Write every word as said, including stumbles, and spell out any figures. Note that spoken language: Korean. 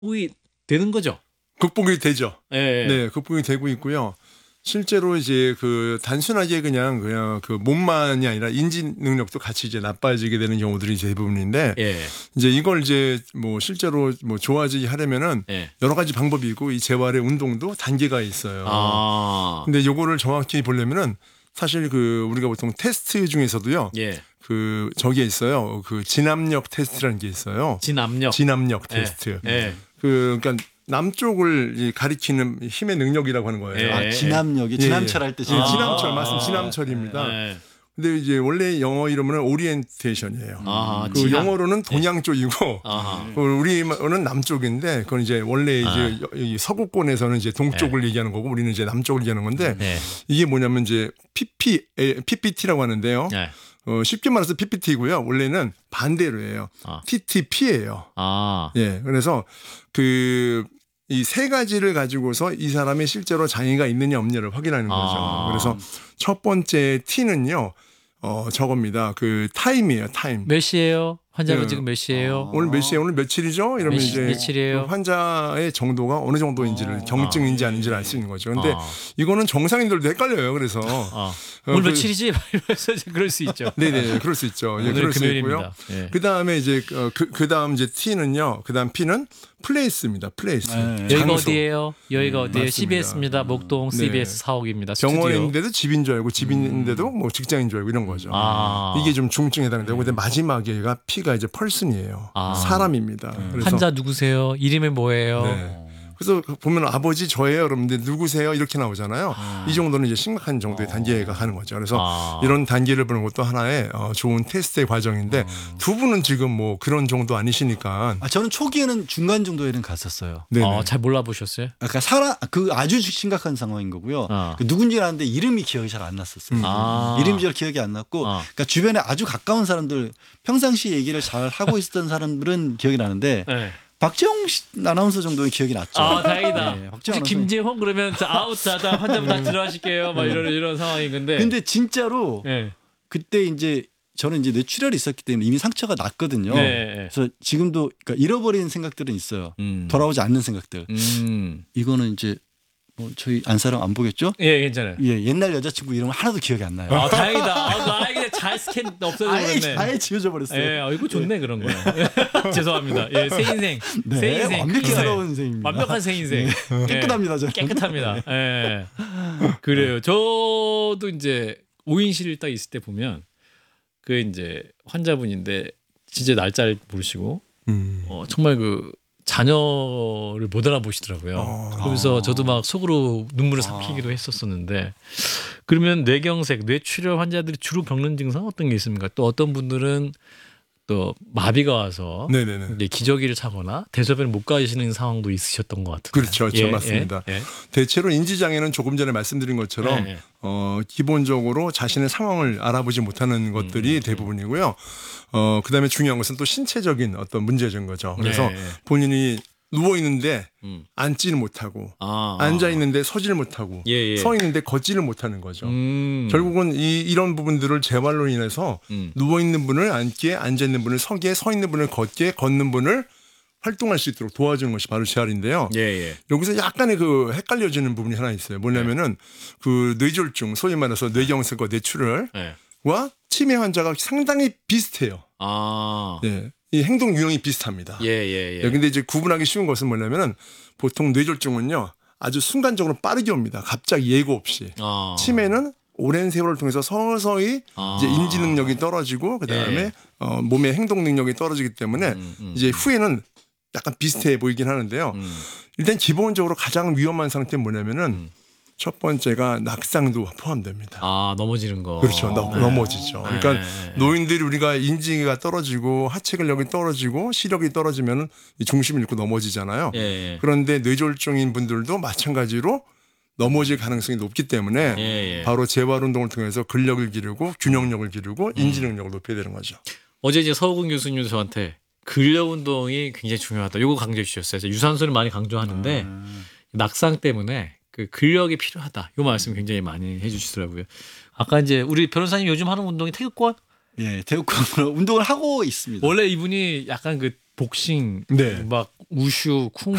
극복이 되는 거죠. 극복이 되죠. 네, 네, 극복이 되고 있고요. 실제로 이제 그 단순하게 그냥 그냥 그 몸만이 아니라 인지 능력도 같이 이제 나빠지게 되는 경우들이 대부분인데 예. 이제 이걸 이제 뭐 실제로 뭐 좋아지게 하려면은 예. 여러 가지 방법이 있고 이 재활의 운동도 단계가 있어요. 아. 근데 요거를 정확히 보려면은 사실 그 우리가 보통 테스트 중에서도요. 예. 그 저기에 있어요. 그 진압력 테스트라는 게 있어요. 진압력. 진압력 예. 테스트. 예. 그 그러니까 남쪽을 가리키는 힘의 능력이라고 하는 거예요. 예. 아, 진압력이 진암철 할 때 예, 진압. 진암철 아. 맞습니다. 진암철입니다. 예. 근데 이제 원래 영어 이름은 오리엔테이션이에요. 아, 그 진압. 영어로는 동양 쪽이고 아하. 그 우리는 남쪽인데 그건 이제 원래 이제 이 서구권에서는 이제 동쪽을 얘기하는 거고 우리는 이제 남쪽을 얘기하는 건데 네. 이게 뭐냐면 이제 피피 피피티라고 하는데요. 네. 어, 쉽게 말해서 피피티고요. 원래는 반대로 해요. 아. 티티피예요. 아. 예. 그래서 그 이 세 가지를 가지고서 이 사람이 실제로 장애가 있느냐 없느냐를 확인하는 거죠. 아. 그래서 첫 번째 T는요. 어, 저겁니다. 그 타임이에요. 타임. 몇 시예요? 환자가 네. 지금 몇 시예요? 오늘 몇 시에 오늘 며칠이죠? 이러면 몇 시- 이제 며칠이에요? 그 환자의 정도가 어느 정도인지를 경증인지 아닌지를 알 수 있는 거죠. 근데 아. 이거는 정상인들도 헷갈려요. 그래서 아. 어, 오늘 그- 며칠이지? 이러면서 이제 그럴 수 있죠. 네네, 그럴 수 있죠. 예, 오늘 그럴 수 있고요. 금요일입니다. 예. 그 다음에 이제 어, 그, 그 다음 이제 T는요. 그 다음 P는 플레이스입니다. 플레이스. 네. 여기가 장소. 어디예요? 여기가 어디예요? 맞습니다. 씨비에스입니다. 목동 네. 씨비에스 사옥입니다. 스튜디오. 병원인데도 집인 줄 알고 집인데도 뭐 직장인 줄 알고 이런 거죠. 아. 이게 좀 중증에 해당되고 근데 마지막에가 P가 이제 펄슨이에요. 아. 사람입니다. 그래서 환자 누구세요? 이름이 뭐예요? 네. 그래서 보면 아버지 저예요. 여러분들 누구세요? 이렇게 나오잖아요. 이 정도는 이제 심각한 정도의 단계가 가는 거죠. 그래서 아. 이런 단계를 보는 것도 하나의 어, 좋은 테스트의 과정인데 두 분은 지금 뭐 그런 정도 아니시니까. 아, 저는 초기에는 중간 정도에는 갔었어요. 네네. 어, 잘 몰라보셨어요? 그러니까 사람 그 아주 심각한 상황인 거고요. 아. 그 누군지 아는데 이름이 기억이 잘 안 났었어요. 음. 아. 이름이 잘 기억이 안 났고, 아. 그러니까 주변에 아주 가까운 사람들, 평상시 얘기를 잘 하고 있었던 사람들은 기억이 나는데 네. 박재홍 씨- 아나운서 정도는 기억이 났죠. 아, 다행이다. 네, 혹시 박재홍 아나운서. 김재홍 그러면 자, 아웃 자다 환자분 치료하실게요. 막 이런 이런 상황인 건데. 근데 진짜로 네. 그때 이제 저는 이제 뇌출혈이 있었기 때문에 이미 상처가 났거든요. 네. 그래서 지금도 그러니까 잃어버린 생각들은 있어요. 음. 돌아오지 않는 생각들. 음. 이거는 이제 뭐 저희 안사람 안 보겠죠? 예, 괜찮아요. 예, 옛날 여자친구 이름 하나도 기억이 안 나요. 아, 다행이다. 아, 아예 그냥 잘 스캔 없어져 아예, 버렸네. 아예 지워져 버렸어요. 예, 어, 이거 좋네 그런 거. 죄송합니다. 예, 새 인생. 네, 새 인생. 완벽히 새. 살아온 인생입니다. 완벽한 새 인생. 예. 깨끗합니다, 저는. 깨끗합니다. 예. 그래요. 저도 이제 오인실 딱 있을 때 보면 그 이제 환자분인데 진짜 날짜를 모르시고 음. 어, 정말 그 자녀를 못 알아보시더라고요. 어. 그래서 저도 막 속으로 눈물을 삼키기도 했었었는데 그러면 뇌경색, 뇌출혈 환자들이 주로 겪는 증상 어떤 게 있습니까? 또 어떤 분들은 또 마비가 와서 네네네. 이제 기저귀를 차거나 대소변을 못 가시는 상황도 있으셨던 것 같은데. 그렇죠, 그렇죠. 맞습니다. 예, 예. 대체로 인지장애는 조금 전에 말씀드린 것처럼 예, 예. 어, 기본적으로 자신의 상황을 알아보지 못하는 것들이 대부분이고요. 어, 그다음에 중요한 것은 또 신체적인 어떤 문제인 거죠. 그래서 예, 예. 본인이 누워 있는데 음. 앉지는 못하고 아, 앉아 있는데 서지를 못하고 예, 예. 서 있는데 걷지를 못하는 거죠. 음. 결국은 이, 이런 부분들을 재활로 인해서 음. 누워 있는 분을 앉게, 앉아 있는 분을 서게, 서 있는 분을 걷게, 걷는 분을 활동할 수 있도록 도와주는 것이 바로 재활인데요. 예, 예. 여기서 약간의 그 헷갈려지는 부분이 하나 있어요. 뭐냐면은 그 뇌졸중, 소위 말해서 뇌경색과 뇌출혈과 예. 치매 환자가 상당히 비슷해요. 아. 예. 이 행동 유형이 비슷합니다. 예, 예, 예. 예, 근데 이제 구분하기 쉬운 것은 뭐냐면은 보통 뇌졸중은요 아주 순간적으로 빠르게 옵니다. 갑자기 예고 없이. 아. 치매는 오랜 세월을 통해서 서서히 아. 이제 인지 능력이 떨어지고 그 다음에 예. 어, 몸의 행동 능력이 떨어지기 때문에 음, 음, 이제 후에는 약간 비슷해 보이긴 하는데요. 음. 일단 기본적으로 가장 위험한 상태는 뭐냐면은 음. 첫 번째가 낙상도 포함됩니다. 아, 넘어지는 거. 그렇죠. 넘, 네. 넘어지죠. 그러니까 네. 노인들이 우리가 인지가 떨어지고 하체 근력이 떨어지고 시력이 떨어지면 중심을 잃고 넘어지잖아요. 예, 예. 그런데 뇌졸중인 분들도 마찬가지로 넘어질 가능성이 높기 때문에 예, 예. 바로 재활 운동을 통해서 근력을 기르고 균형력을 기르고 인지 능력을 높여야 되는 거죠. 어제 이제 서우근 교수님도 저한테 근력 운동이 굉장히 중요하다. 요거 강조해 주셨어요. 유산소를 많이 강조하는데 음. 낙상 때문에 그 근력이 필요하다. 요 말씀 굉장히 많이 해 주시더라고요. 아까 이제 우리 변호사님 요즘 하는 운동이 태극권? 예, 태극권으로 운동을 하고 있습니다. 원래 이분이 약간 그 복싱, 네. 막 우슈, 쿵푸